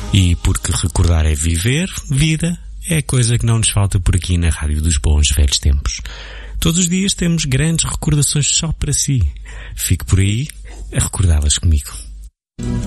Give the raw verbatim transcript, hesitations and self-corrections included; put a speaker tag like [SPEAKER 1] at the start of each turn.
[SPEAKER 1] E porque recordar é viver, vida é coisa que não nos falta por aqui na Rádio dos Bons Velhos Tempos. Todos os dias temos grandes recordações só para si. Fique por aí a recordá-las comigo.